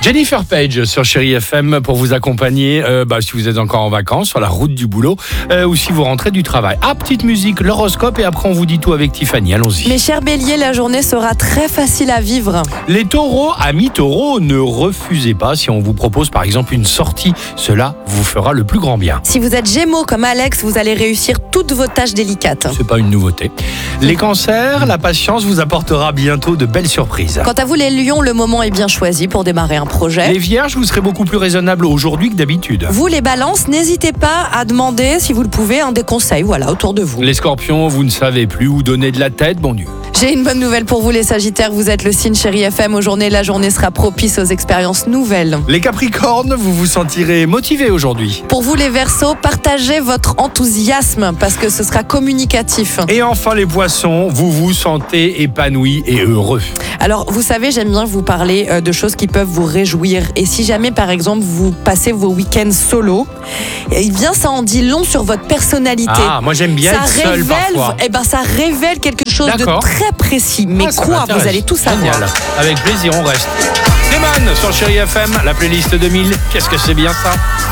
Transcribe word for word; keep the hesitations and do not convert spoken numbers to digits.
Jennifer Page sur Chérie F M pour vous accompagner euh, bah, si vous êtes encore en vacances, sur la route du boulot euh, ou si vous rentrez du travail. Ah, petite musique, l'horoscope et après on vous dit tout avec Tiffany. Allons-y. Mes chers béliers, la journée sera très facile à vivre. Les taureaux, amis taureaux, ne refusez pas si on vous propose par exemple une sortie. Cela vous fera le plus grand bien. Si vous êtes gémeaux comme Alex, vous allez réussir toutes vos tâches délicates. C'est pas une nouveauté. Les cancers, la patience vous apportera bientôt de belles surprises. Quant à vous les lions, le moment est bien choisi pour démarrer un projet. Les vierges, vous serez beaucoup plus raisonnable aujourd'hui que d'habitude. Vous les balances, n'hésitez pas à demander, si vous le pouvez, un des conseils voilà, autour de vous. Les scorpions, vous ne savez plus où donner de la tête, bon Dieu. J'ai une bonne nouvelle pour vous les sagittaires, vous êtes le signe Chérie F M aujourd'hui, la journée sera propice aux expériences nouvelles. Les capricornes, vous vous sentirez motivés aujourd'hui. Pour vous les verseaux, partagez votre enthousiasme parce que ce sera communicatif. Et enfin les poissons, vous vous sentez épanouis et heureux. Alors vous savez, j'aime bien vous parler de choses qui peuvent vous réjouir. Et si jamais par exemple vous passez vos week-ends solo, eh bien ça en dit long sur votre personnalité. Ah, moi j'aime bien ça être seul révèle, parfois. Eh ben ça révèle quelque chose D'accord. de très précis. Mais Ah, ça quoi, m'intéresse. vous allez tout savoir. Génial. Avec plaisir, on reste. Céman sur Chérie F M, la playlist deux mille. Qu'est-ce que c'est bien ça?